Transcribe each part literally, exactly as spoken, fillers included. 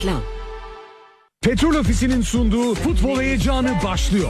Reklam. Petrol Ofisi'nin sunduğu futbol heyecanı başlıyor.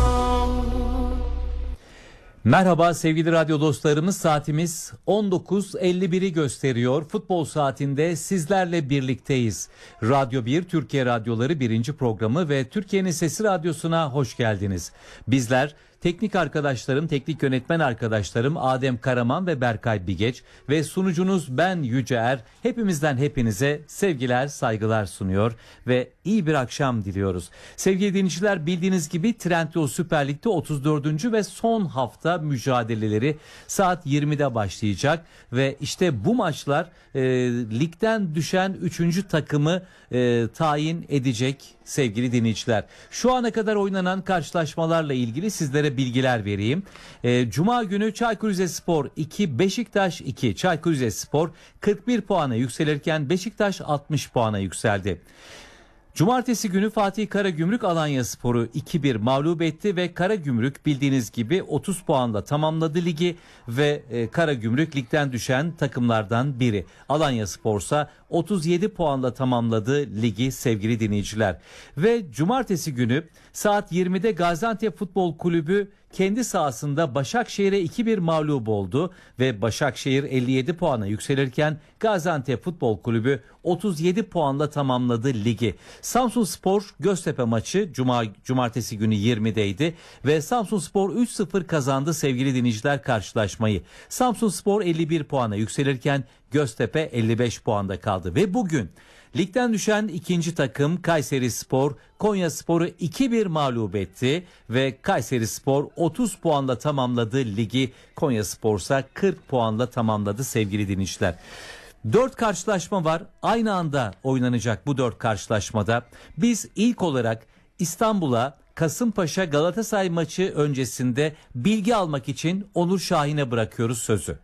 Merhaba sevgili radyo dostlarımız, saatimiz on dokuz elli biri gösteriyor. Futbol saatinde sizlerle birlikteyiz. Radyo bir, Türkiye Radyoları birinci programı ve Türkiye'nin Sesi Radyosu'na hoş geldiniz. Bizler teknik arkadaşlarım, teknik yönetmen arkadaşlarım Adem Karaman ve Berkay Bigeç ve sunucunuz ben Yüce Er. Hepimizden hepinize sevgiler, saygılar sunuyor ve iyi bir akşam diliyoruz. Sevgili dinleyiciler, bildiğiniz gibi Trendyol Süper Lig'de otuz dördüncü ve son hafta mücadeleleri saat yirmide başlayacak ve işte bu maçlar e, ligden düşen üçüncü takımı e, tayin edecek sevgili dinleyiciler. Şu ana kadar oynanan karşılaşmalarla ilgili sizlere bilgiler vereyim. E, Cuma günü Çaykur Rizespor iki, Beşiktaş iki. Çaykur Rizespor kırk bir puana yükselirken Beşiktaş altmış puana yükseldi. Cumartesi günü Fatih Karagümrük Alanyaspor'u iki bir mağlup etti ve Karagümrük bildiğiniz gibi otuz puanla tamamladı ligi ve e, Karagümrük ligden düşen takımlardan biri. Alanyaspor ise otuz yedi puanla tamamladı ligi sevgili dinleyiciler. Ve cumartesi günü saat yirmide Gaziantep Futbol Kulübü kendi sahasında Başakşehir'e iki bir mağlup oldu ve Başakşehir elli yedi puana yükselirken Gaziantep Futbol Kulübü otuz yedi puanla tamamladı ligi. Samsunspor Göztepe maçı Cuma cumartesi günü yirmideydi ve Samsunspor üç sıfır kazandı sevgili dinleyiciler karşılaşmayı. Samsunspor elli bir puana yükselirken Göztepe elli beş puanda kaldı ve bugün ligden düşen ikinci takım Kayserispor Konyaspor'u iki bir mağlup etti ve Kayserispor otuz puanla tamamladı ligi. Konyaspor ise kırk puanla tamamladı sevgili dinleyiciler. Dört karşılaşma var. Aynı anda oynanacak bu dört karşılaşmada. Biz ilk olarak İstanbul'a Kasımpaşa Galatasaray maçı öncesinde bilgi almak için Onur Şahin'e bırakıyoruz sözü.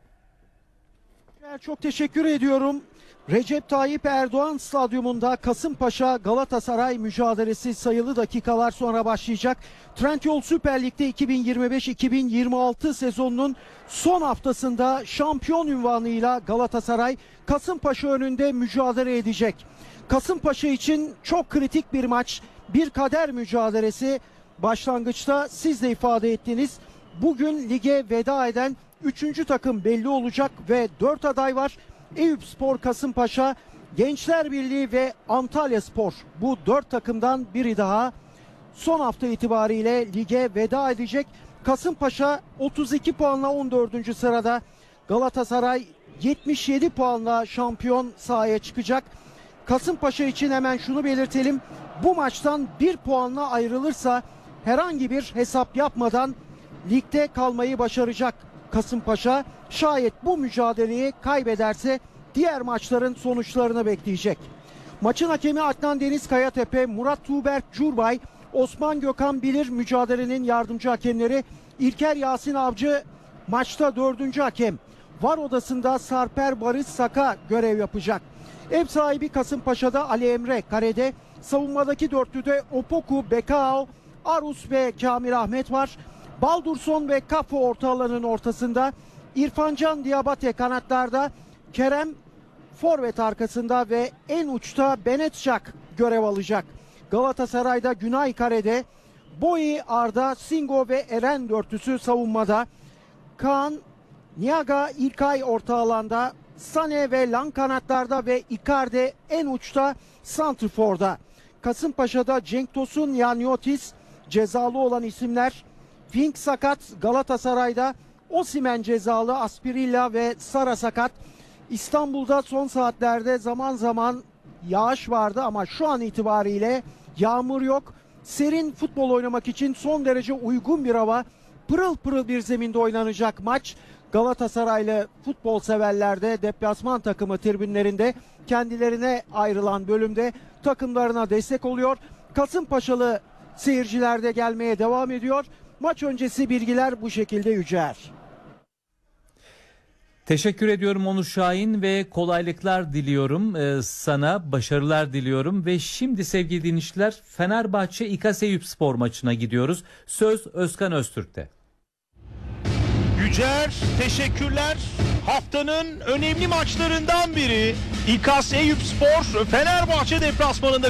Çok teşekkür ediyorum. Recep Tayyip Erdoğan Stadyumunda Kasımpaşa Galatasaray mücadelesi sayılı dakikalar sonra başlayacak. Trendyol Süper Lig'de iki bin yirmi beş iki bin yirmi altı sezonunun son haftasında şampiyon unvanıyla Galatasaray Kasımpaşa önünde mücadele edecek. Kasımpaşa için çok kritik bir maç, bir kader mücadelesi. Başlangıçta siz de ifade ettiniz. Bugün lige veda eden üçüncü takım belli olacak ve dört aday var. Eyüpspor, Kasımpaşa, Gençler Birliği ve Antalyaspor, bu dört takımdan biri daha son hafta itibariyle lige veda edecek. Kasımpaşa otuz iki puanla on dördüncü sırada. Galatasaray yetmiş yedi puanla şampiyon sahaya çıkacak. Kasımpaşa için hemen şunu belirtelim. Bu maçtan bir puanla ayrılırsa herhangi bir hesap yapmadan ligde kalmayı başaracak Kasımpaşa. Şayet bu mücadeleyi kaybederse diğer maçların sonuçlarını bekleyecek. Maçın hakemi Adnan Deniz Kayatepe, Murat Tuğberk Curbay, Osman Gökhan Bilir mücadelenin yardımcı hakemleri. İlker Yasin Avcı maçta dördüncü hakem. VAR odasında Sarper Barış Saka görev yapacak. Ev sahibi Kasımpaşa'da Ali Emre karede. Savunmadaki dörtlüde Opoku, Bekao, Arus ve Kamil Ahmet var. Baldurson ve Kafo orta alanın ortasında. İrfancan Diabate kanatlarda. Kerem forvet arkasında ve en uçta Benetçak görev alacak. Galatasaray'da Günay Kare'de. Boyi, Arda, Singo ve Eren dörtlüsü savunmada. Kaan, Niaga, İlkay orta alanda. Sane ve Lan kanatlarda ve Icardi en uçta santrforda. Kasımpaşa'da Cenk Tosun, Yanyotis cezalı olan isimler. Fink sakat Galatasaray'da. Osimhen cezalı, Aspirilla ve Sara sakat. İstanbul'da son saatlerde zaman zaman yağış vardı ama şu an itibariyle yağmur yok. Serin futbol oynamak için son derece uygun bir hava. Pırıl pırıl bir zeminde oynanacak maç. Galatasaraylı futbol severlerde deplasman takımı tribünlerinde kendilerine ayrılan bölümde takımlarına destek oluyor. Kasımpaşalı seyirciler de gelmeye devam ediyor. Maç öncesi bilgiler bu şekilde Yücer. Teşekkür ediyorum Onur Şahin ve kolaylıklar diliyorum ee, sana, başarılar diliyorum ve şimdi sevgili dinleyiciler Fenerbahçe İKAS Eyüpspor maçına gidiyoruz. Söz Özkan Öztürk'te. Yücer, teşekkürler. Haftanın önemli maçlarından biri İKAS Eyüpspor Fenerbahçe deplasmanında